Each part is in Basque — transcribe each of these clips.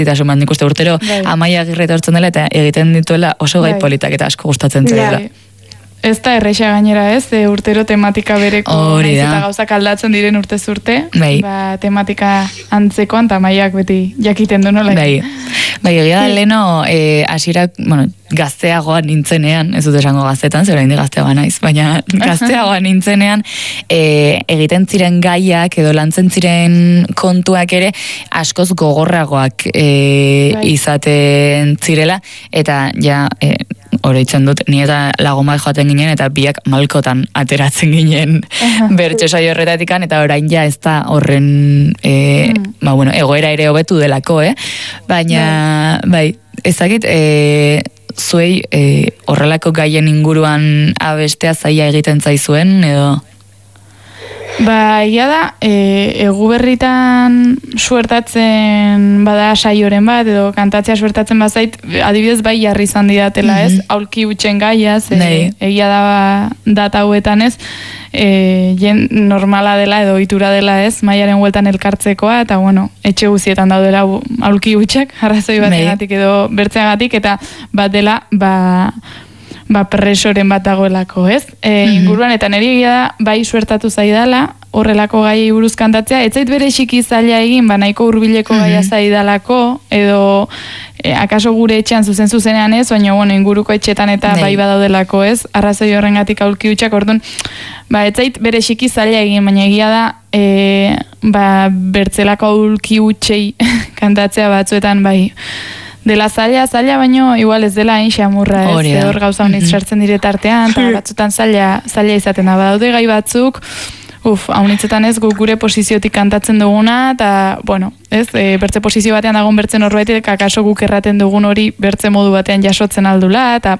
Itasun nik uste urtero Amaia Agirre etortzen dela eta egiten dituela oso gai politak eta asko gustatzen zaila. Ez da erreixa gainera ez, urtero tematika bereko naiz eta gauzak aldatzen diren urtez urte, tematika antzekoan eta Amaiak beti jakiten du nola. Bai, egia da leno hasirak, gazteagoa nintzenean, ez dut esango gaztetan, zer oraindik gazteagoa naiz, baina gazteagoa nintzenean egiten ziren gaiak edo lantzen ziren kontuak ere askoz gogorragoak izaten zirela, eta ja oroitzen dut, ni eta lagumak joaten ginen eta biak malkotan ateratzen ginen bertso saio horretatikan, eta orain ja ez da horren egoera ere hobetu delako, baina ezakit zuei horrelako gaien inguruan abestea zaila egiten zaizuen edo? Ia da, egu berritan suertatzen bada saioren bat, edo kantatzea suertatzen bazait, adibidez bai jarri izan didatela ez, aulki utxen gaiaz, egia da data hauetan ez, normala dela edo ohitura dela ez, maiaren hueltan elkartzekoa, eta etxe guzietan daudela aulki utxak, arrazoi bategatik edo bertzeagatik, eta bat dela, presoren bat dagoelako, ez? Inguruan, eta niri egia da, bai suertatu zaidala, horrelako gai buruz kantatzea, ez zait bere xiki zaila egin, nahiko hurbileko gaia zaidalako, edo akaso gure etxean zuzenean ez, baina inguruko etxetan eta bai badaudelako ez, arrazoi horrengatik aulki hutsak, orduan, ez zait bere xiki zaila egin, baina egia da, bertzelako aulki hutxei kantatzea batzuetan bai, dela zaila, baino igual ez dela hain xamurra ez, hor gauza honitz sartzen diretartean, eta batzutan zaila izaten da, badaude gai batzuk, haunitzetan ez gure posiziotik kantatzen duguna, eta, ez, bertze posizio batean dagoen bertze norbaitek, akaso guk erraten dugun hori bertze modu batean jasotzen aldula, eta,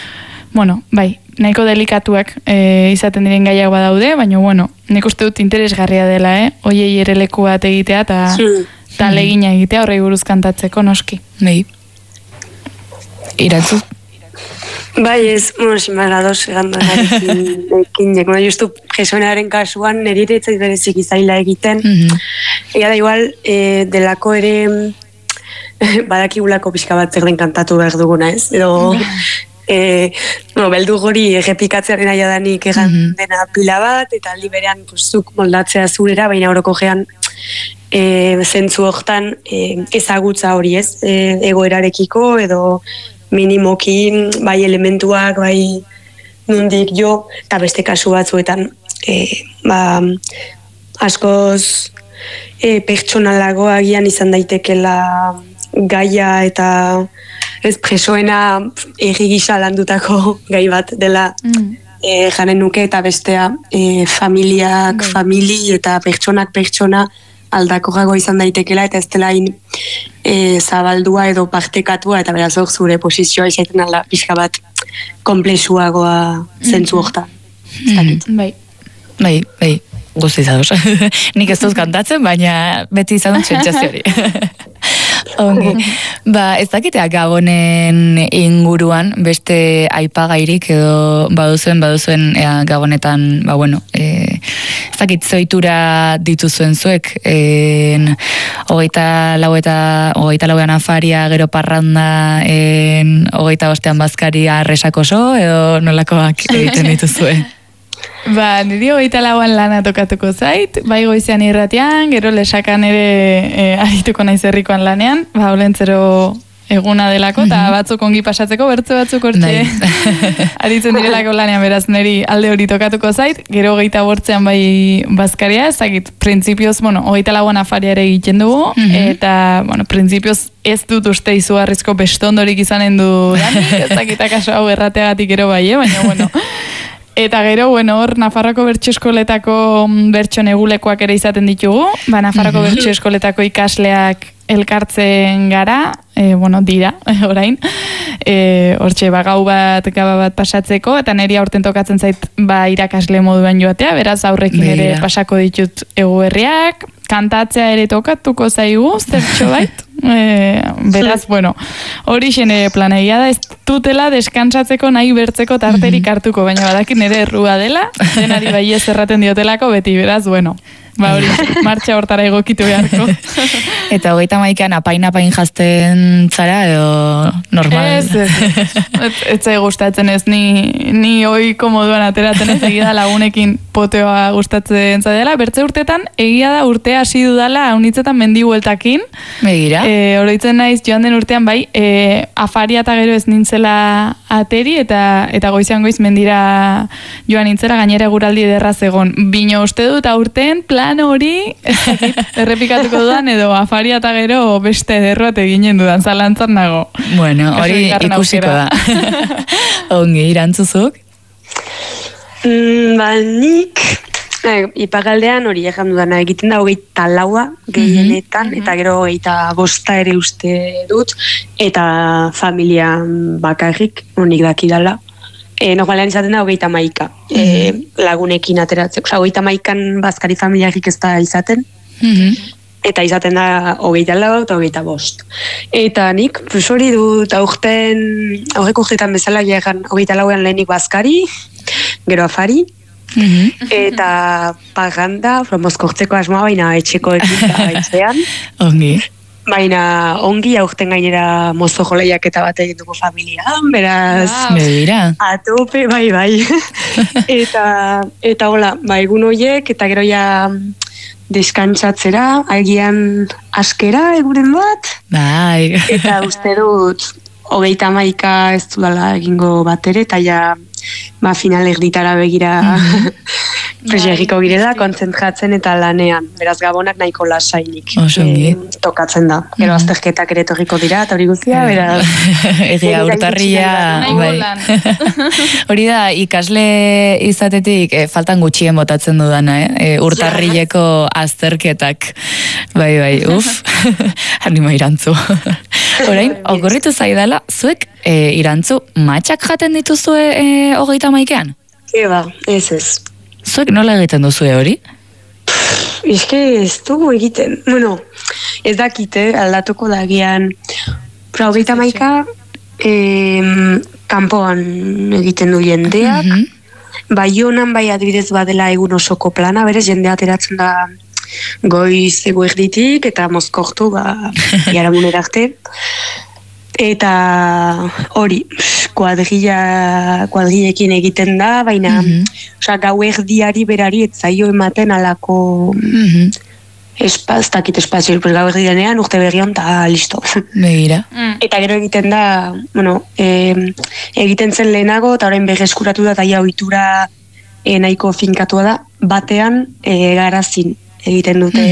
nahiko delikatuak izaten diren gaiak badaude, baina, nik uste dut interesgarria dela, hoiei ere leku bat egitea, eta legina egitea horrei buruz kantatzeko noski. Iratzu? Bai, ez, simaladoz ekin, justu jesuenaren kasuan nire etzait berezik izaila egiten. Ega da igual, delako ere badakigulako pixka bat zer den kantatu behar duguna ez, edo beldu gori errepikatzearen aiadanik egan dena pila bat, eta aldi berean zuk moldatzea zurera, baina horoko gean zentzu hortan ezagutza hori ez, egoerarekiko edo minimoki, bai elementuak, bai nundik jo, eta beste kasu batzuetan askoz pertsonalago agian izan daitekela gaia eta ez presoena erri gisa landutako gai bat dela jaren nuke, eta bestea familiak famili eta pertsonak pertsona aldakorrago izan daitekela, eta ez dela zabaldua edo partekatua, eta beraz hor zure posizioa izaiten alda pixka bat komplexuagoa zentzu hortan. Bai, guzti zadoz. Nik ez duz kantatzen, baina beti izan dut sentsazio hori. Ez dakitea Gabonen inguruan beste aipagairik edo baduzuen Gabonetan, ez dakit zoitura dituzuen zuek, 24an afaria, gero parranda, 25an bazkaria resakoso, edo nolakoak egiten dituzue? Niri 24an lana tokatuko zait, bai goizean irratian, gero lesakan ere arituko naiz herrikoan lanean, olentzero eguna delako, eta batzuk ongi pasatzeko, bertze batzuk hortxe aritzen direlako lanean, beraz niri alde hori tokatuko zait, gero 25an bai bazkaria, ezagit, printzipioz, 24an afaria ere egiten dugu, eta, printzipioz ez dut uste izugarrizko bestondorik izanen du ezagit akaso hau errateagatik gero bai, baina, eta gero, hor Nafarroko bertso eskoletako bertso negulekoak ere izaten ditugu, Nafarroko bertso eskoletako ikasleak elkartzen gara, dira, orain, hortxe gau bat, gaba bat pasatzeko, eta niri aurten tokatzen zait irakasle moduan joatea, beraz aurrekin ere pasako ditut eguberriak, kantatzea ere tokatuko zaigu, zertxo bait, beraz, hori xene planegia da, ez dutela deskantsatzeko nahi bertzeko tarterik hartuko, baina badakin nire errua dela, denari bai ez erraten diotelako beti, beraz, Ba hori, martxa hortara egokitu beharko. Eta 31an apain jazten zara, edo normal? Ez zai gustatzen ez, ni oiko moduan ateratzen ez, egia da lagunekin poteoa gustatzen zadela. Bertze urtetan, egia da urtea hasi dudala, haunitzetan mendi bueltakin. Begira. Oroitzen naiz, joan den urtean bai, afaria eta gero ez nintzela ateri, eta goizean goiz mendira joan nintzela, gainera eguraldi ederra zegon. Bino uste dut aurten plan hori errepikatuko dudan, edo afaria eta gero beste ederroat eginen dudan, zalantzan nago. Bueno, hori ikusiko da. Ongi, Irantzuzuk? Nik ipagaldean hori egan dudana egiten da 24 gehienetan, eta gero 25 ere uste dut, eta familia bakarrik, unik dakidala. Normalean izaten da 31 lagunekin ateratzeko. 31an bazkari familiarik ez da izaten, eta izaten da 24 eta 25. Eta nik, hori dut aurreko urtetan bezala jagan 24an lehenik bazkari, gero afari, eta paganda, mozkortzeko asmoa, baina etxekoekin eta etxean. Ongi. Baina ongi aurten gainera mozo joleiak eta bat egin dugu familian, beraz... Atope, bai. Eta hola, egun horiek, eta gero ja deskantzatzera, agian askera eguren bat. Bai. Eta uste dut, 31 ez dudala egingo bat ere, eta ja final erditara begira preserriko girela, kontzentratzen eta lanean. Beraz gabonak nahiko lasainik tokatzen da. Gero azterketak ere torriko dira, eta hori guztia, beraz... Egia, urtarria... Hori da, ikasle izatetik faltan gutxien botatzen dudana, urtarrileko azterketak. Bai, anima Irantzu. Orain, okurritu zaidala, zuek Irantzu matxak jaten dituzue 31an? Eba, ez. Zuek nola egiten duzue hori? Eske ez dugu egiten. Bueno, ez dakite, aldatuko dagian. 31 kanpoan egiten du jendeak. Baionan bai adibidez badela egun osoko plana, berez jendea ateratzen da goiz eguerditik eta mozkortu jaramunera arte. Eta hori, kuadrillekin egiten da, baina gauerdiari berari etzaio ematen alako espaztakit espazio, gauerdianean urte berrion eta listo. Begira. Eta gero egiten da, egiten zen lehenago, eta orain berreskuratu da, eta ohitura nahiko finkatua da, batean garazin egiten dute,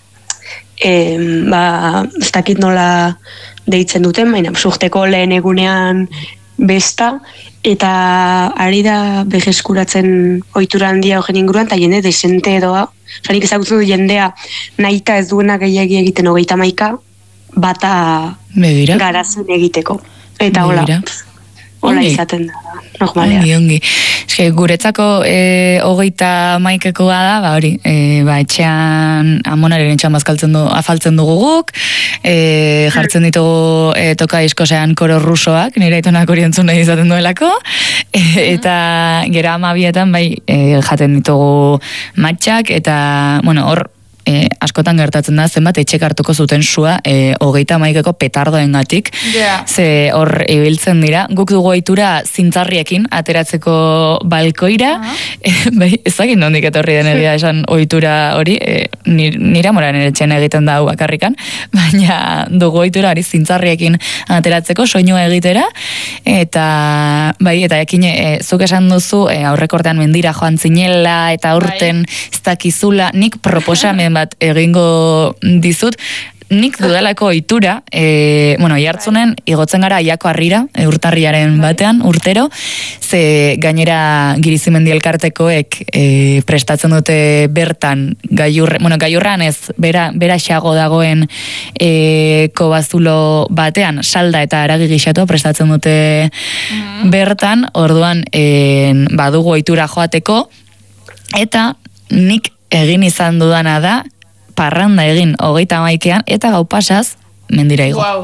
ez dakit nola deitzen duten, baina urteko lehen egunean besta, eta ari da berreskuratzen ohitura handia horren inguruan, eta jende desente edoa. Zanik ezagutzen du jendea nahita ez duena gehiagi egiten 31 bata garazen egiteko. Eta hola izaten da, normalean. Ongi. Guretzako 31ekoa da, hori, etxean amonaren etxean afaltzen dugu guk, jartzen ditugu toka diskosean koro rusoak, nire aitonak hori entzun nahi izaten duelako, eta gero 12etan jaten ditugu matxak, eta hor askotan gertatzen da, zenbat etxek hartuko zuten sua 31eko petardoengatik, ze hor ibiltzen dira, guk dugu ohitura zintzarriekin ateratzeko balkoira, ezagin nondik etorri den egia esan ohitura hori, nire amoran etxean egiten da hau bakarrikan, baina dugu ohitura hori zintzarriekin ateratzeko soinua egitera, eta ekin zuk esan duzu aurrekortean mendira joan zinela, eta aurten ez dakizula, nik proposamen bat egingo dizut, nik dudalako ohitura, jartzunen igotzen gara Aiako Harrira, urtarriaren batean, urtero, ze gainera Girizimendi elkartekoek prestatzen dute bertan gailurran ez, bera xago dagoen kobazulo batean, salda eta aragi gixatu prestatzen dute bertan, orduan badugu ohitura joateko, eta nik egin izan dudana da, parranda egin 31ean, eta gau pasaz, mendira igo. Wow.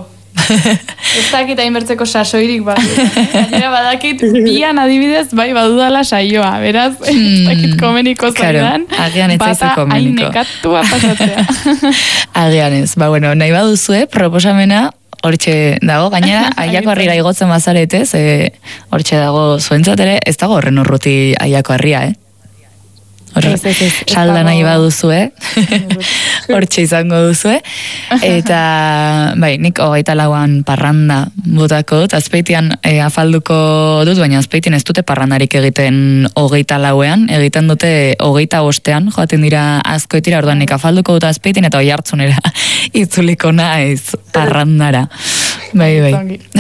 Ez dakit hainbertzeko sasoirik bat. Gainera badakit, bian adibidez, bai badudala saioa, beraz, ez dakit komeniko zaidan, bata hain nekatua pasatzea. Agian ez, bueno, nahi baduzue, proposamena, hortxe dago, gainera, Aiako Herrira igotzen bazaretez, hortxe dago zuentzat ere, ez dago horren urruti Aiako Herria, salda nahi baduzue, hortxe izango duzue, eta bai, nik 24an parranda botako dut, Azpeitian afalduko dut, baina Azpeitin ez dute parrandarik egiten 24ean, egiten dute 25ean, joaten dira Azkoitira, orduan nik afalduko dut Azpeitin, eta Oiartzunera itzuliko naiz parrandara. Bai.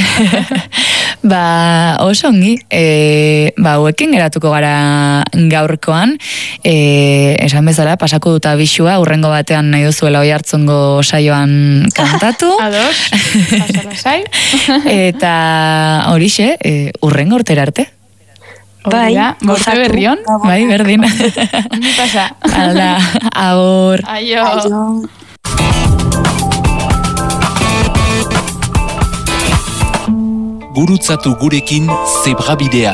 Oso ongi, hauekin geratuko gara gaurkoan, esan bezala, pasako dut abixua, urrengo batean nahi duzuela Oiartzungo saioan kantatu. Ados, pasala sai. Eta horixe, urrengo urtera arte. Bai, borte berrion. Bai, berdin. Ondi pasa. Hala, agur. Aio. Gurutzatu gurekin Zebrabidea.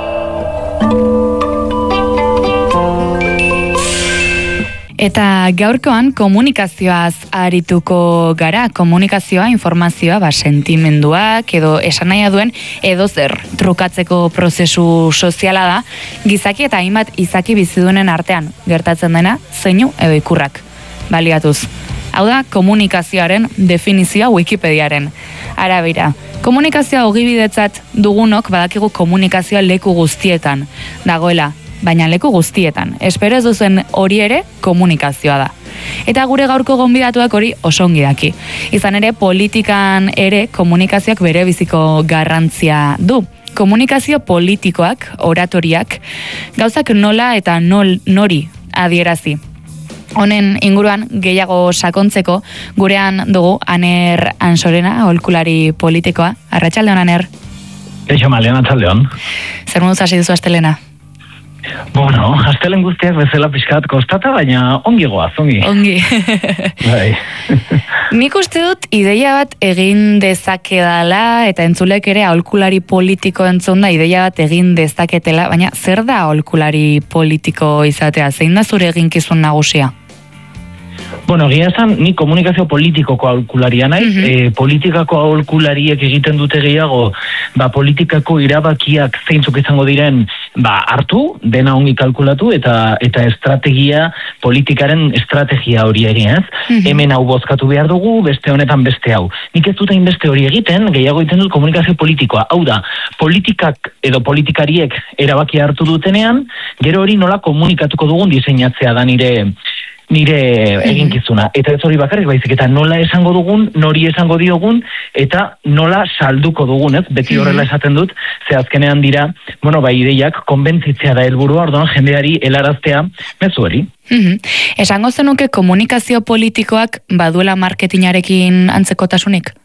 Eta gaurkoan komunikazioaz arituko gara, komunikazioa, informazioa, sentimenduak edo esanahia duen edo zer trukatzeko prozesu soziala da, gizaki eta hainbat izaki bizidunen artean gertatzen dena, zeinu edo ikurrak baliatuz. Hau da, komunikazioaren definizioa Wikipediaren arabera. Komunikazioa ogibidetzat dugunok badakigu komunikazioa leku guztietan dagoela, baina leku guztietan. Espero ez duzen hori ere komunikazioa da. Eta gure gaurko gonbidatuak hori osongi daki. Izan ere, politikan ere komunikazioak bere biziko garrantzia du. Komunikazio politikoak, oratoriak, gauzak nola eta nori adierazi. Honen inguruan gehiago sakontzeko gurean dugu Aner Ansorena, aholkulari politikoa. Arratsaldeon, Aner. Eixo malean, arratsaldeon. Zer moduz hasi duzu astelena? Bueno, astelen guztiak bezala pixkat kostata, baina ongi goaz, ongi. Ongi. Bai. Nik uste dut ideia bat egin dezakedala, eta entzulek ere aholkulari politiko entzun da ideia bat egin dezaketela, baina zer da aholkulari politiko izatea? Zein da zure eginkizun nagusia? Bueno, egia esan, ni komunikazio politikoko aholkularia naiz, politikako aholkulariek egiten dute gehiago, politikako irabakiak zeintzuk izango diren, hartu, dena ongi kalkulatu, eta estrategia, politikaren estrategia hori egin, ez? Hemen hau bozkatu behar dugu, beste honetan beste hau. Nik ez dut beste hori egiten, gehiago egiten dut komunikazio politikoa. Hau da, politikak edo politikariek erabakia hartu dutenean, gero hori nola komunikatuko dugun diseinatzea da nire eginkizuna. Eta ez hori bakarrik baizik, eta nola esango dugun, nori esango diogun, eta nola salduko dugun, ez? Beti horrela esaten dut, ze azkenean dira, ideiak konbentzitzea da helburua, orduan jendeari helaraztea mezu hori. Esango zenuke komunikazio politikoak baduela marketingarekin antzekotasunik?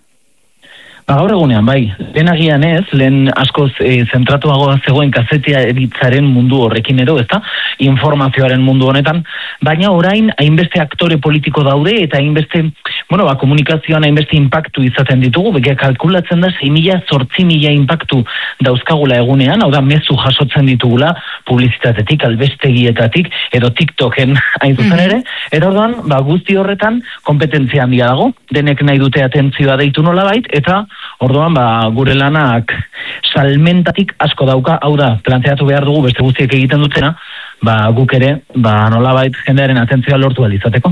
Gaur egunean, bai, lehen agian ez, lehen askoz zentratuagoa zegoen kazetea editzaren mundu horrekin edo, ezta? Informazioaren mundu honetan, baina orain hainbeste aktore politiko daude eta hainbeste, komunikazioan hainbeste impactu izaten ditugu, begia kalkulatzen da 6.000-8.000 impactu dauzkagula egunean, hau da mezu jasotzen ditugula publizitatetik, albestegietatik, edo TikToken hain zuzen ere, eta orduan, guzti horretan kompetentzia handia dago, denek nahi dute atentzioa deitu nolabait, eta orduan, gure lanak salmentatik asko dauka, hau da, planteatu behar dugu beste guztiek egiten dutena, guk ere, nolabait jendearen atentzioa lortu izateko.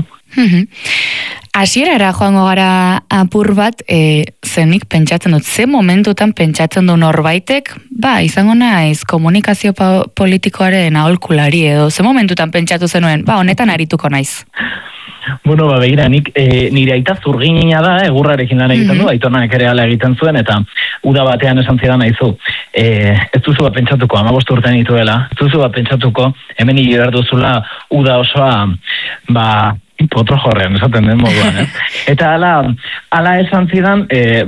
Hasierara joango gara apur bat, zenik pentsatzen dut, ze momentutan pentsatzen du norbaitek, izango naiz komunikazio politikoaren aholkulari edo, ze momentutan pentsatu zenuen, honetan arituko naiz. Begira, nire aita zurginina da, egurrarekin lan egiten du, aitonak ere ala egiten zuen, eta uda batean esan zidan aizu, ez duzu bat pentsatuko, 15 urtean dituela, ez duzu bat pentsatuko, hemen hile behar duzula uda osoa, potro jorrean, esaten den moduan, Eta ala esan zidan,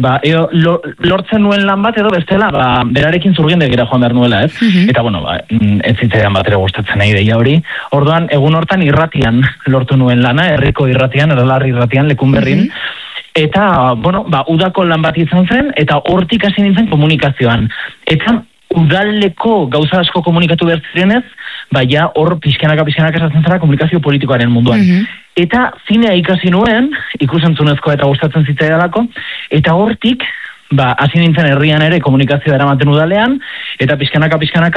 lortzen nuen lan bat edo bestela, berarekin zurgindegira joan behar nuela, ez? Eta, ez zitzaidan bat ere gustatzen ideia hori. Orduan, egun hortan irratian lortu nuen lana, herriko irratian, Eralar irratian, Lekun Berrin, eta, bueno, udako lan bat izan zen, eta hortik hasi nintzen komunikazioan. Eta udaleko gauza asko komunikatu behar zirenez, ja hor pixkanaka esatzen zara komunikazio politikoaren munduan. Eta zinea ikasi nuen, ikusentzunezkoa eta gustatzen zitzaidalako, eta hortik, hasi nintzen herrian ere komunikazioa eramaten udalean, eta pixkanaka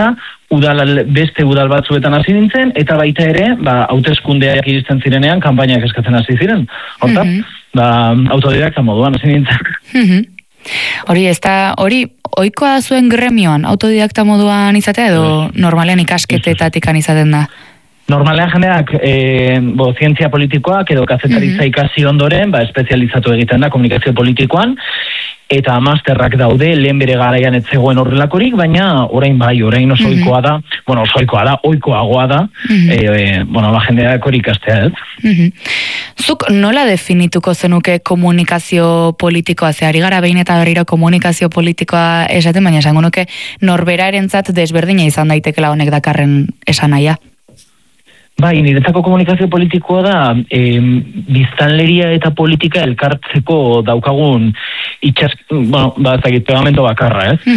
beste udal batzuetan hasi nintzen, eta baita ere, hauteskundeak iristen zirenean, kanpainak eskatzen hasi ziren. Hortaz, autodidakta moduan hasi nintzen. Hori, ohikoa zuen gremioan, autodidakta moduan izatea, edo normalean ikasketetatik izaten da? Normalean jendeak zientzia politikoak edo kazetaritza ikasi ondoren, espezializatu egiten da komunikazio politikoan, eta masterrak daude, lehen bere garaian ez zegoen horrelakorik, baina orain oso ohikoagoa da, jendeak hori ikastea, ez? Zuk nola definituko zenuke komunikazio politikoa, ari gara behin eta berriro komunikazio politikoa esaten, baina esango nuke norberarentzat desberdina izan daitekela honek dakarren esanaia? Niretzako komunikazio politikoa da biztanleria eta politika elkartzeko daukagun pegamento bakarra, ez?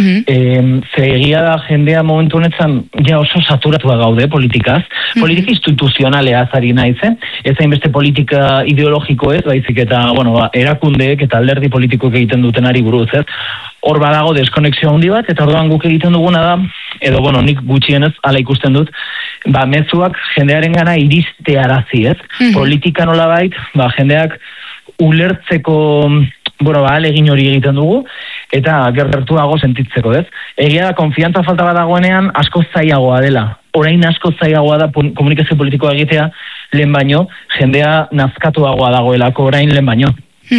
Egia da jendea momentu honetan oso saturatua gaude politikaz, politika instituzionaleaz ari naiz, ez hainbeste politika ideologiko ez, baizik eta erakundeek eta alderdi politikoek egiten dutenari buruz, ez? Hor badago deskonexio handi bat, eta orduan guk egiten duguna da, edo nik gutxienez ala ikusten dut, mezuak jendearen gana iristearazi, ez? Politika nolabait, jendeak ulertzeko, ahalegin hori egiten dugu, eta gertuago sentitzeko, ez? Egia da, konfiantza falta bat dagoenean asko zailagoa dela. Orain asko zailagoa da komunikazio politikoa egitea lehen baino, jendea nazkatuagoa dagoelako orain lehen baino.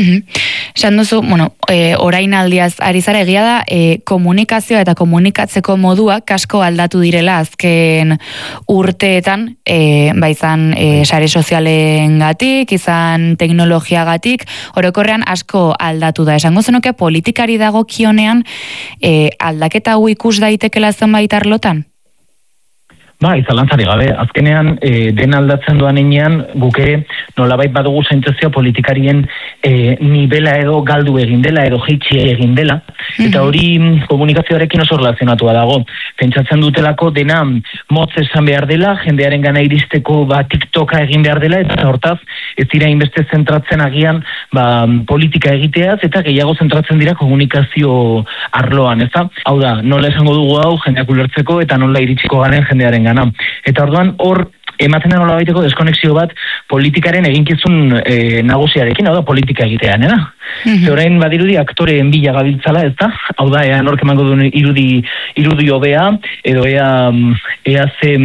Esan duzu, orain aldiaz ari zara, egia da komunikazioa eta komunikatzeko moduak asko aldatu direla azken urteetan, izan sare sozialengatik, izan teknologiagatik, orokorrean asko aldatu da. Esango zenuke politikari dagokionean aldaketa hau ikus daitekela zenbait arlotan? Zalantzari gabe, azkenean den aldatzen doan enean guke nolabait badugu sentsazioa politikarien nivela edo galdu egin dela edo jeitsi egin dela, eta hori komunikazioarekin oso relazionatua dago. Pentsatzen dutelako dena motz esan behar dela, jendearen gana iristeko TikToka egin behar dela, eta hortaz ez dira inbeste zentratzen agian politika egiteaz, eta gehiago zentratzen dira komunikazio arloan, ez da? Hau da, nola esango dugu hau jendeak ulertzeko eta nola iritsiko garen jendearen gana. Eta orduan hor ematen da nolabaiteko deskonexio bat politikaren eginkizun nagusiarekin, hau da politika egitean, Orain badirudi aktoreen bila gabiltzala, ez da? Hau da, ea nork emango duen irudi hobea, edo ea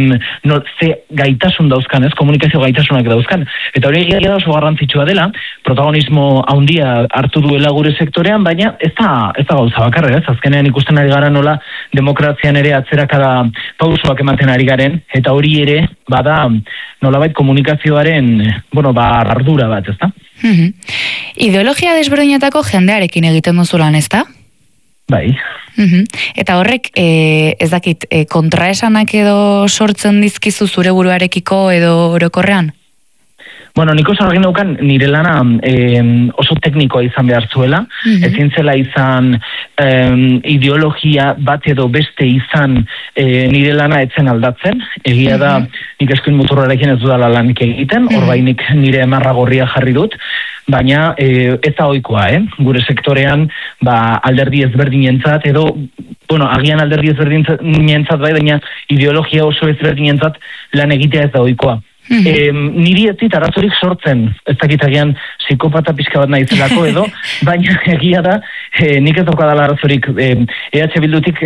ze gaitasun dauzkan, ez? Komunikazio gaitasunak dauzkan. Eta hori egia da oso garrantzitsua dela, protagonismo handia hartu duela gure sektorean, baina ez da gauza bakarra, ez? Azkenean ikusten ari gara nola demokrazian ere atzerakada pausoak ematen ari garen, eta hori ere bada nolabait komunikazioaren ardura bat, ez da? Ideologia desberdinetako jendearekin egiten duzu lan, ez da? Bai. Eta horrek, ez dakit, kontraesanak edo sortzen dizkizu zure buruarekiko edo orokorrean? Nik oso argin daukan nire lana oso teknikoa izan behar zuela, ezin zela izan ideologia bat edo beste izan nire lana etzen aldatzen, egia da nik eskuin muturrarekin ez dudala lanik egiten, horbainik nire emarra gorria jarri dut, baina ez da ohikoa, gure sektorean alderdi ezberdinentzat edo, agian alderdi ezberdinentzat bai, baina ideologia oso ezberdinentzat lan egitea ez da ohikoa. Niri ez dit arazorik sortzen, ez dakit agian psikopata pixka bat nahizelako edo, baina egia da nik ez daukadala arazorik EH Bildutik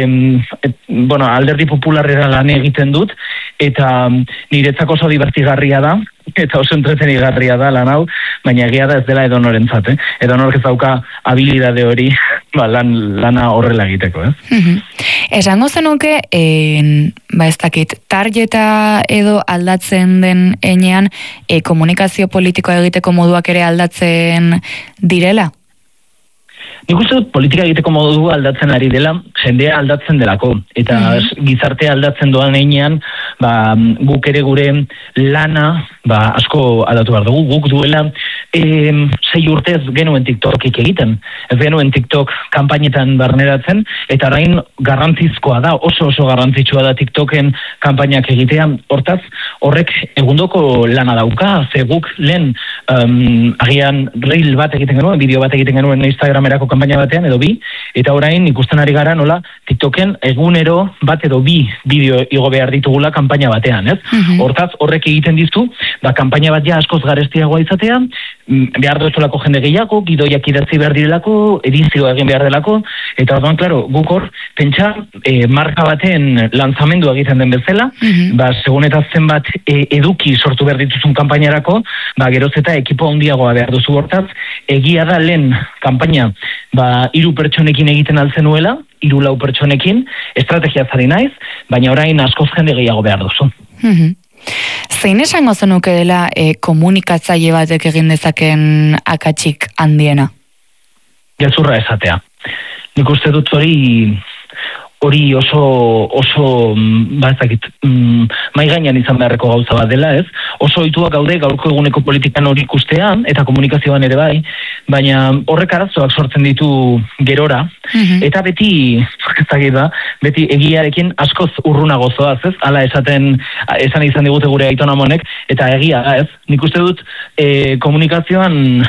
alderdi popularrera lan egiten dut, eta niretzako oso divertigarria da, eta oso entretenigarria da lan hau, baina egia da ez dela edonorentzat, edonork ez dauka habilidade hori lana horrela egiteko, Esango zenuke, ez dakit, tarjeta edo aldatzen den enean komunikazio politikoa egiteko moduak ere aldatzen direla? Nik uste dut politika egiteko modu aldatzen ari dela, jendea aldatzen delako, eta gizartea aldatzen doan einean, guk ere gure lana asko aldatu behar dugu, guk duela 6 urtez genuen TikTokik egiten. Ez genuen TikTok kanpainetan barneratzen, eta orain garrantzizkoa da, oso garrantzitsua da TikToken kanpainak egitea. Hortaz, horrek egundoko lana dauka, ze guk lehen agian reel bat egiten genuen, bideo bat egiten genuen Instagramerako kanpaina batean, edo bi, eta orain ikusten ari gara nola TikToken egunero bat edo bi bideo igo behar ditugula kanpaina batean, ez? Hortaz, horrek egiten diztu, kanpaina bat ja askoz garestiagoa izatea, behar duzulako jende gehiago, gidoiak idatzi behar direlako, edizioa egin behar delako, eta orduan, klaro, guk hor, pentsa, marka baten lanzamendu egiten den bezala, segun eta zenbat eduki sortu behar dituzun kanpainarako, geroz eta ekipo handiagoa behar duzu. Hortaz, egia da lehen kanpaina, 3 pertsonekin egiten altzenuela, 3-4 pertsonekin, estrategia zari naiz, baina orain askoz jende gehiago behar duzu. Zein esango zenuke dela komunikatzaile batek egin dezaken akatsik handiena? Gezurra esatea. Nik uste dut hori oso ezakit, mai gainean izan beharreko gauza bat dela, ez? Oso ohituak gaude gaurko eguneko politikan hori ikustean, eta komunikazioan ere bai, baina horrek arazoak sortzen ditu gerora, eta beti egiarekin askoz urrunago zoaz, ez? Hala esan izan digute gure aitona monek, eta egia da, ez? Nik uste dut komunikazioan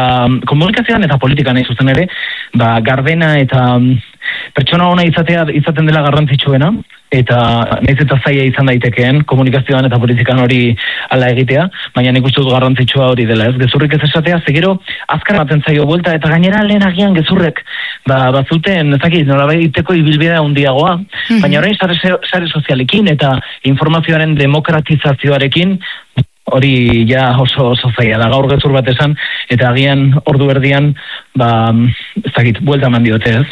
eta politikan nahi zuzen ere, gardena eta pertsona ona izaten dela garrantzitsuena, eta nahiz eta zaila izan daitekeen komunikazioan eta politikan hori ala egitea, baina nik uste dut garrantzitsua hori dela, ez? Gezurrik ez esatea, zegero azkar ematen zaio buelta, eta gainera lehen agian gezurrek bazuten, ezakit, nolabaiteko ibilbidea handiagoa, baina orain sare sozialekin eta informazioaren demokratizazioarekin hori ja oso zaila da, gaur gezur bat esan, eta agian ordu erdian, ezakit, buelta eman diote, ez?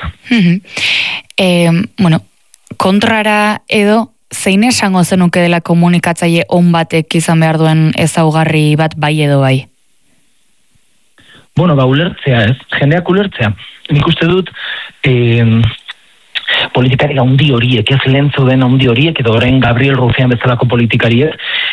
Kontrara edo, zein esango zenuke dela komunikatzaile on batek izan behar duen ezaugarri bat bai edo bai? Ulertzea, ez? Jendeak ulertzea. Nik uste dut, politikari handi horiek, ez lentzu den handi horiek, edo orain Gabriel Rufián bezalako politikariek,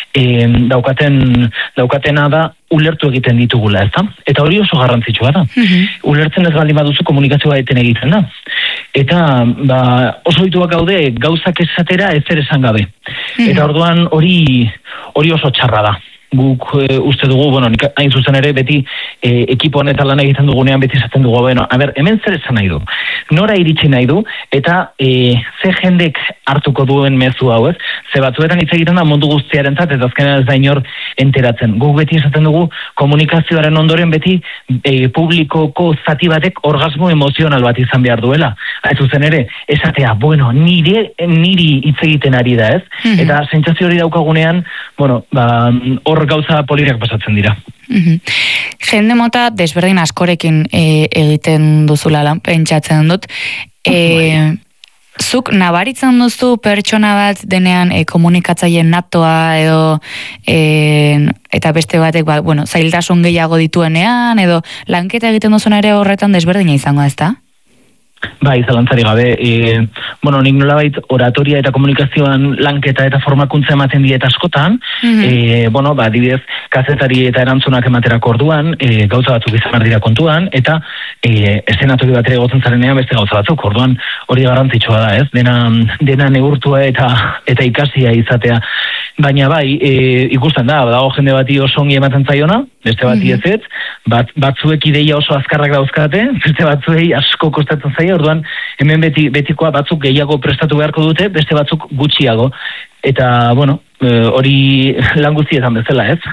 daukatena da ulertu egiten ditugula, ez da? Eta hori oso garrantzitsua da. Ulertzen ez baldin baduzu komunikazioa eten egiten da. Eta oso ohituak gaude gauzak esatera ezer esan gabe. Eta orduan hori oso txarra da. Guk uste dugu, hain zuzen ere, beti ekipo honetan lan egiten dugunean beti esaten dugu, hemen zer esan nahi du, nora iritsi nahi du, eta ze jendek hartuko duen mezu hau, ez? Ze batzuetan hitz egiten da mundu guztiarentzat, eta azkenean ez da inor enteratzen. Guk beti esaten dugu komunikazioaren ondoren beti publikoko zati batek orgasmo emozional bat izan behar duela. Hain zuzen ere, esatea, niri hitz egiten ari da, ez? Eta sentsazio hori daukagunean, hor gauza polirak pasatzen dira. Jende mota desberdin askorekin egiten duzula lan, pentsatzen dut. Zuk nabaritzen duzu pertsona bat denean komunikatzaile natoa edo eta beste batek zailtasun gehiago dituenean edo lanketa egiten duzuna ere horretan desberdina izango, ezta? Zalantzari gabe, nik nolabait oratoria eta komunikazioan lanketa eta formakuntza ematen dieta askotan, adibidez, kazetari eta erantzunak ematerako orduan, gauza batzuk izan behar dira kontuan, eta eszenatori bat ere gotzen zarenean beste gauza batzuk, orduan hori garrantzitsua da, ez? Dena neurtua eta ikasia izatea. Baina ikusten da, dago jende bati oso ongi ematen zaiona, beste bati ez, batzuek ideia oso azkarrak dauzkate, beste batzuei asko kostatzen zaio, orduan hemen betikoa batzuk gehiago prestatu beharko dute, beste batzuk gutxiago. Eta, hori lan guztietan bezala, ez?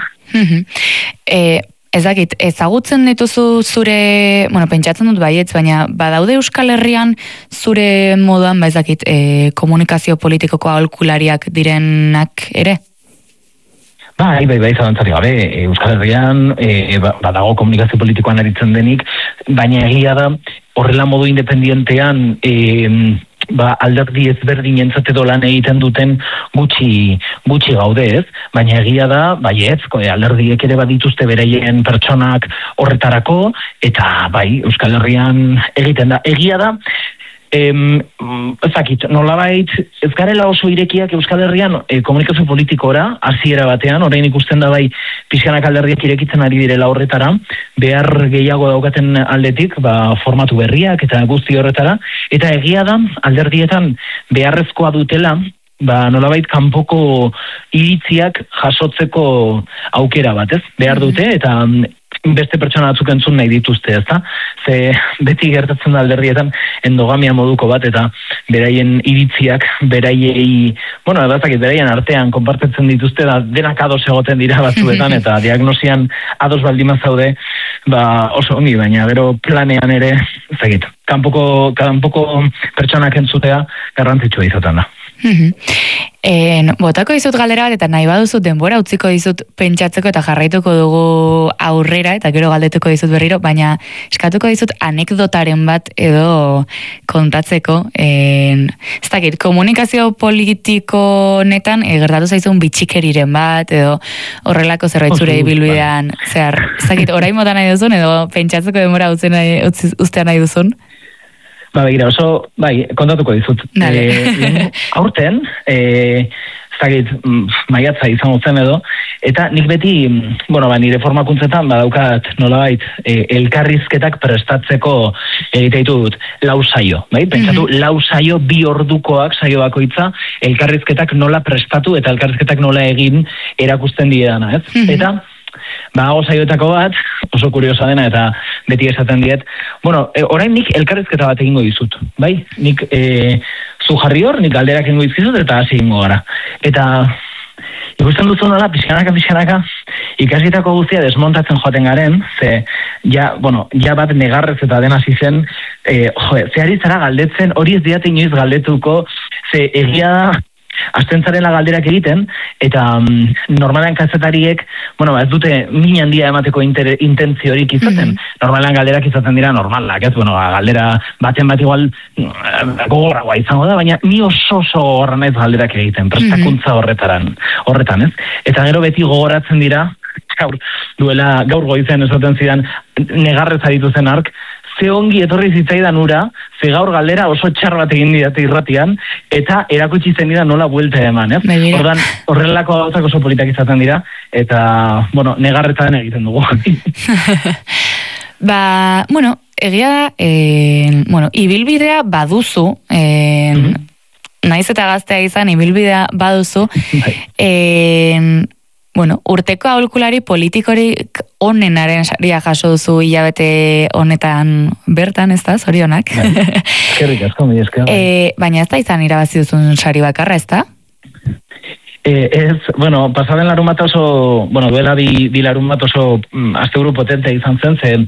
Ezakit, ezagutzen dituzu zure, pentsatzen dut baietz, baina badaude Euskal Herrian zure moduan, ezakit, komunikazio politikoko aholkulariak direnak ere? Bai, zalantzari gabe, Euskal Herrian badago komunikazio politikoan aritzen denik, baina egia da horrela modu independientean alderdi ezberdin entzat edo lan egiten duten gutxi gaude, ez? Baina egia da, alderdiek ere badituzte bereien pertsonak horretarako, eta Euskal Herrian egiten da. Egia da, ezakit, nolabait, ez garela oso irekiak Euskal Herrian komunikazio politikora, hasiera batean, orain ikusten da bai pixkanak alderdiak irekitzen ari direla horretara, behar gehiago daukaten aldetik, formatu berriak eta guzti horretara, eta egia da, alderdietan beharrezkoa dutela, nolabait kanpoko iritziak jasotzeko aukera bat, ez? Behar dute, eta beste pertsona batzuk entzun nahi dituzte, ezta? Ze beti gertatzen da alderdietan endogamia moduko bat, eta beraien iritziak, beraien artean konpartitzen dituzte, da denak ados egoten dira batzuetan, eta diagnosian ados baldima zaude, oso ongi, baina gero planean ere, ezagit, kanpoko pertsonak entzutea garrantzitsua izaten da. Botako dizut galdera bat, eta nahi baduzut denbora utziko dizut pentsatzeko eta jarraituko dugu aurrera, eta gero galdetuko dizut berriro, baina eskatuko dizut anekdotaren bat edo kontatzeko, ez dakit, komunikazio politiko netan gertatu zaizun bitxikeriren bat, edo horrelako zerbait zure ibilbidean, ez dakit, orain mota nahi duzun, edo pentsatzeko denbora uztea nahi duzun? Begira, kontatuko dizut. Aurten, zagit, maiatza izango zen edo, eta nik beti, nire formakuntzetan, daukat nolabait, elkarrizketak prestatzeko egiteitu dut, lau saio, bai? Pentsatu, lau saio, 2 ordukoak saio bakoitza, elkarrizketak nola prestatu eta elkarrizketak nola egin erakusten diedana, ez? Eta, hago saioetako bat, oso kuriosa dena, eta beti esaten diet, orain nik elkarrizketa bat egingo dizut, bai? Nik zu jarri hor, nik galderak egingo dizkizut, eta hasi egingo gara. Eta ikusten duzu nola, pixkanaka, ikasitako guztia desmontatzen joaten garen, ze, ja bat negarrez eta dena zizen, ze ari zara galdetzen, hori ez diate inoiz galdetuko, ze egia da, astentzarela galderak egiten, eta normalan kazetariek, ez dute min handia emateko intentziorik izaten. Normalan galderak izaten dira normalak, ez? Galdera baten bat igual gogorragoa izango da, baina ni oso gogorra naiz galderak egiten, prestakuntza horretan, ez? Eta gero beti gogoratzen dira, gaur goizean esaten zidan, negarrez aditu zen ark, ze ongi etorri zitzaidan ura, ze gaur galdera oso txar bat egin didate irratian, eta erakutsi zen dira nola buelta eman, ez? Ordan, horrelako gauzak oso politak izaten dira, eta, negarretan egiten dugu. Egia da, ibilbidea baduzu, naiz eta gaztea izan, ibilbidea baduzu, urteko aholkulari politikorik onenaren saria jaso duzu hilabete honetan bertan, ez da, zorionak? Eskerrik asko, mi esker. Baina ez da izan irabazi duzun sari bakarra, ez da? Pasaden larun bat oso, duela bi larun bat oso asteburu potentea izan zen,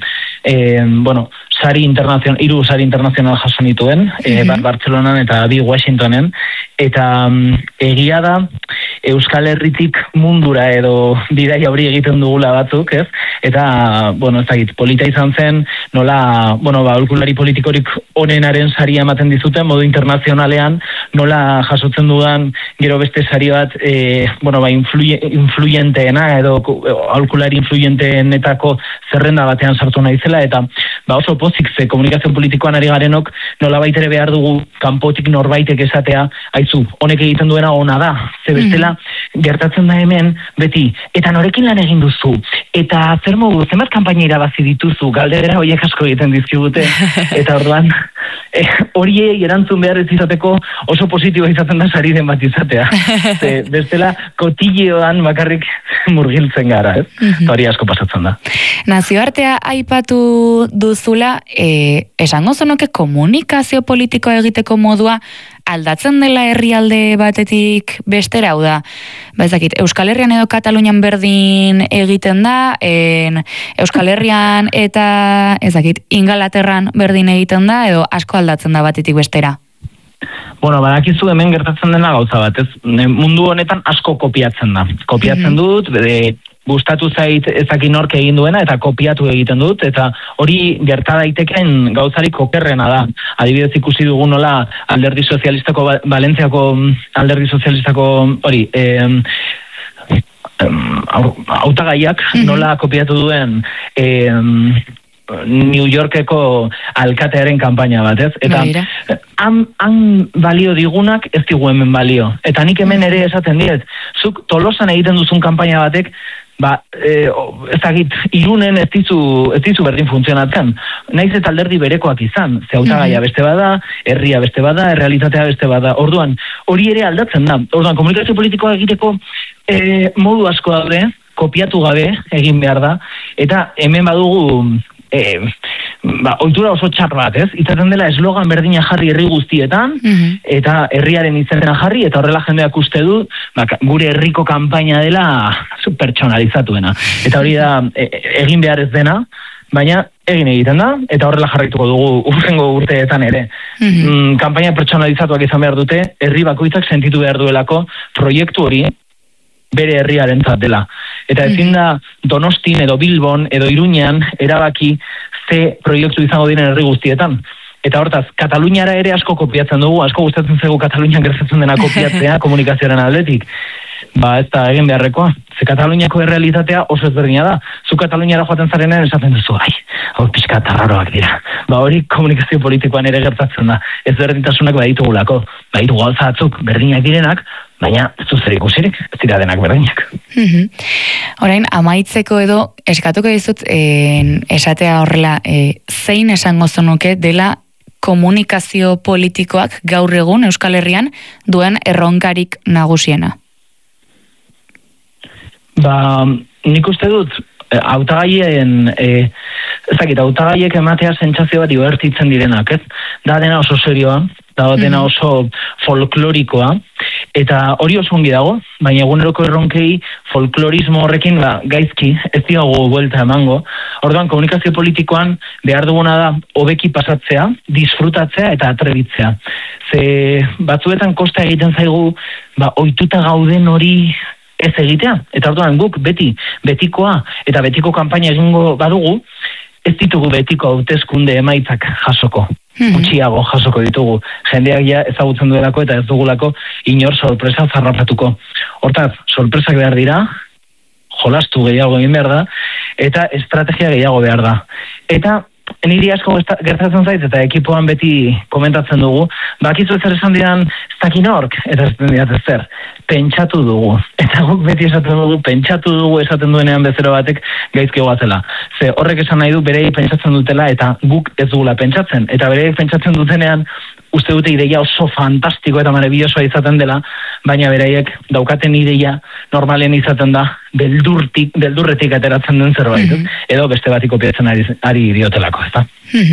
hiru sari internazional jaso nituen, bat Bartzelonan eta 2 Washingtonen, eta egia da Euskal Herritik mundura edo bidaia hori egiten dugula batzuk, ez? Eta, ez dakit, polita izan zen, nola, aholkulari politikorik onenaren saria ematen dizuten, modu internazionalean, nola jasotzen dudan gero beste sari bat, influyenteena, edo aholkulari influyenteenetako zerrenda batean sartu naizela, eta oso pozik ze komunikazio politikoan ari garenok, nola baitere behar dugu kanpotik norbaitek esatea, aizu, honek egiten duena ona da, ze bestela, gertatzen da hemen, beti, eta norekin lan egin duzu, eta zer modu, zenbat kanpaina irabazi dituzu, galdera horiek asko egiten dizkigute, eta orduan, horiei erantzun behar ez izateko oso positiboa izaten da sari den bat izatea. Bestela, kotilleoan bakarrik murgiltzen gara, ez? Hori asko pasatzen da. Nazioartea aipatu duzula, esango zonoke komunikazio politikoa egiteko modua aldatzen dela herrialde batetik bestera, hau da, ezakit, Euskal Herrian edo Katalunian berdin egiten da, Euskal Herrian eta, ezakit, Ingalaterran berdin egiten da, edo asko aldatzen da batetik bestera? Badakizu hemen gertatzen dena gauza bat, ez? Mundu honetan asko kopiatzen da. Kopiatzen dut, gustatu zait ezakin nork egin duena eta kopiatu egiten dut, eta hori gerta daiteken gauzarik okerrena da. Adibidez ikusi dugu nola alderdi sozialistako, Valentziako alderdi sozialistako hori, hautagaiak nola kopiatu duen New Yorkeko alkatearen kanpaina bat, ez? Eta han balio digunak ez digu hemen balio. Eta nik hemen ere esaten diet, zuk Tolosan egiten duzun kanpaina batek, ezagit, Irunen ez dizu berdin funtzionatzen. Naiz eta alderdi berekoak izan, ze hautagaia beste bada, herria beste bada, errealitatea beste bada. Orduan, hori ere aldatzen da. Orduan, komunikazio politikoa egiteko modu asko daude, kopiatu gabe egin behar da, eta hemen badugu ohitura oso txar bat, ez? Izaten dela eslogan berdina jarri herri guztietan, eta herriaren izena jarri, eta horrela jendeak uste du, gure herriko kanpaina dela pertsonalizatuena. Eta hori da egin behar ez dena, baina egin egiten da, eta horrela jarraituko dugu urrengo urteetan ere. Kanpaina pertsonalizatuak izan behar dute, herri bakoitzak sentitu behar duelako proiektu hori bere herriarentzat dela. Eta ezin da Donostin edo Bilbon edo Iruñean erabaki ze proiektu izango diren herri guztietan. Eta hortaz, Kataluniara ere asko kopiatzen dugu, asko gustatzen zaigu Katalunian gertatzen dena kopiatzea komunikazioaren aldetik. Ez da egin beharrekoa. Ze Kataluniako errealitatea oso ezberdina da. Zu Kataluniara joaten zarenean esaten duzu, hor pixka tarraroak dira. Hori komunikazio politikoan ere gertatzen da. Ezberdintasunak baditugulako. Baditugu gauza batzuk berdinak direnak, baina ez du zer ikusirik, ez dira denak berdinak. Orain, amaitzeko edo eskatuko dizut esatea horrela, zein esango zenuke dela komunikazio politikoak gaur egun Euskal Herrian duen erronkarik nagusiena? Nik uste dut hautagaiek ematea sentsazio bat divertitzen direnak, ez? Da dena oso serioa, da dena oso folklorikoa, eta hori oso ongi dago, baina eguneroko erronkei folklorismo horrekin gaizki ez diogu buelta emango. Orduan, komunikazio politikoan behar duguna da hobeki pasatzea, disfrutatzea eta atrebitzea. Ze batzuetan kosta egiten zaigu, ohituta gauden hori ez egitea. Eta orduan guk betikoa eta betiko kanpaina egingo badugu, ez ditugu betiko hauteskunde emaitzak jasoko. Gutxiago jasoko ditugu. Jendeak ja ezagutzen duelako eta ez dugulako inor sorpresa zarrapatuko. Hortaz, sorpresak behar dira, jolastu gehiago egin behar da, eta estrategia gehiago behar da. Eta niri asko gertatzen zait, eta ekipoan beti komentatzen dugu, bakizu zer esan didan ez dakin hork, eta ez diat zer, pentsatu dugu. Eta guk beti esaten dugu, pentsatu dugu esaten duenean bezero batek gaizki goazela. Ze horrek esan nahi du berei pentsatzen dutela, eta guk ez dugula pentsatzen. Eta berei pentsatzen dutenean, uste dute ideia oso fantastiko eta maravillosoa izaten dela, baina beraiek daukaten ideia normalen izaten da beldurretik ateratzen den zerbait, edo beste bati kopiatzen ari diotelako, ez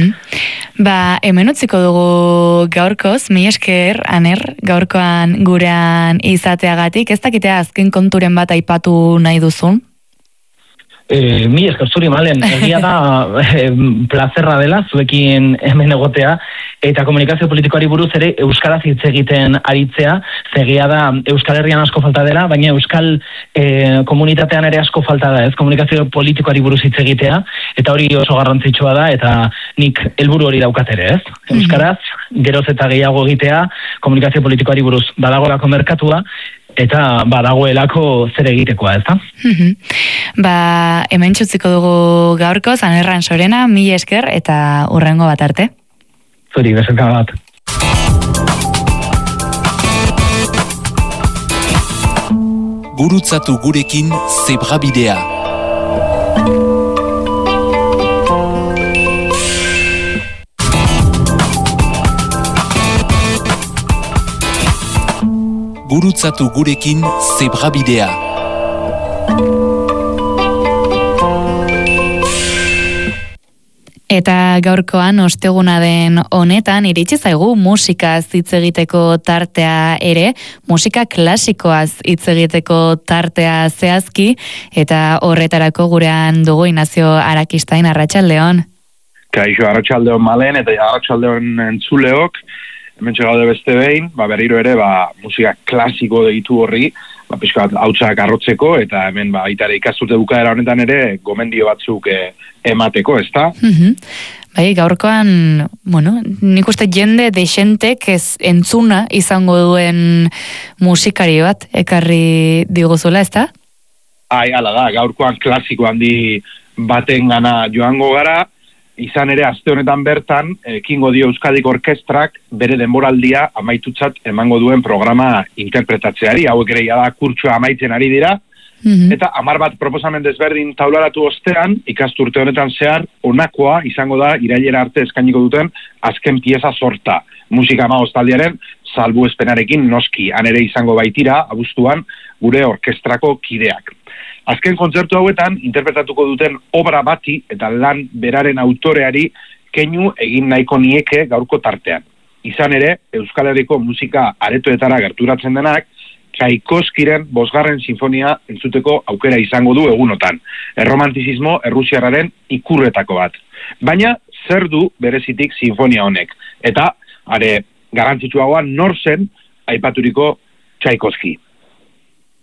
da? Hemen utziko dugu gaurkoz, mila esker, Aner, gaurkoan gurean izateagatik, ez dakitea azken konturen bat aipatu nahi duzun? Mila esker zuri malen, egia da plazerra dela, zuekin hemen egotea, eta komunikazio politikoari buruz ere euskaraz hitz egiten aritzea, zegia da Euskal Herrian asko falta dela, baina euskal komunitatean ere asko falta da, ez komunikazio politikoari buruz hitz egitea, eta hori oso garrantzitsua da, eta nik helburu hori daukat ere, ez? Euskaraz, geroz eta gehiago egitea, komunikazio politikoari buruz badagolako merkatua, eta badagoelako zer egitekoa, ez da? Hemen txutziko dugu gaurko, Anerran Sorena, mila esker, eta hurrengo bat arte. Zuri, bezalka bat. Gurutzatu gurekin Zebrabidea. Gurutzatu gurekin Zebrabidea. Eta gaurkoan osteguna den honetan iritsi zaigu musikaz hitz egiteko tartea ere, musika klasikoaz hitz egiteko tartea zehazki, eta horretarako gurean dugu Inazio Arakistain, arratsaldeon. Kaixo, arratsaldeon malen, eta arratsaldeon entzuleok, hemen txegaude beste behin, berriro ere, musika klasiko deitu horri, pixka bat hautsak arrotzeko, eta hemen aitare ikasturte bukaera honetan ere, gomendio batzuk emateko, ez da? Gaurkoan, nik uste jende dexentek ez entzuna izango duen musikari bat, ekarri diguzula, ez da? Hala da, gaurkoan klasiko handi baten gana joango gara, izan ere aste honetan bertan, ekingo dio Euskadiko Orkestrak bere denboraldia amaitutzat emango duen programa interpretatzeari, hauek ere da kurtsoa amaitzen ari dira, eta 10 bat proposamen desberdin taularatu ostean, ikasturte honetan zehar, honakoa izango da irailera arte eskainiko duten azken pieza sorta. Musika Hamabostaldiaren salbuespenarekin noski, han ere izango baitira, abuztuan, gure orkestrako kideak. Azken kontzertu hauetan, interpretatuko duten obra bati eta lan beraren autoreari keinu egin nahiko nieke gaurko tartean. Izan ere, Euskal Herriko musika aretoetara gerturatzen denak, Txaikovskiren 5. sinfonia entzuteko aukera izango du egunotan. Erromantizismo errusiarraren ikurretako bat. Baina, zer du berezitik sinfonia honek? Eta, are, garrantzitsuagoa nor zen aipaturiko Tchaikovsky.